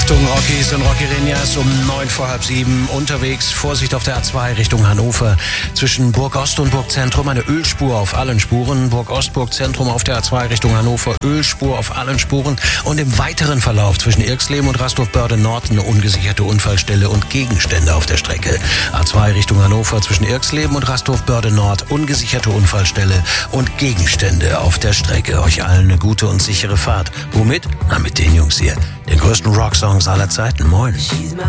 Achtung, Rockies und Rockerinas, um 9 vor halb 7 unterwegs. Vorsicht auf der A2 Richtung Hannover. Zwischen Burg Ost und Burg Zentrum eine Ölspur auf allen Spuren. Burg Ost, Burg Zentrum auf der A2 Richtung Hannover. Ölspur auf allen Spuren. Und im weiteren Verlauf zwischen Irxleben und Rastorf-Börde Nord eine ungesicherte Unfallstelle und Gegenstände auf der Strecke. A2 Richtung Hannover zwischen Irxleben und Rastorf-Börde Nord. Ungesicherte Unfallstelle und Gegenstände auf der Strecke. Euch allen eine gute und sichere Fahrt. Womit? Na, mit den Jungs hier. Den größten Rocksongs aller Zeiten. Moin.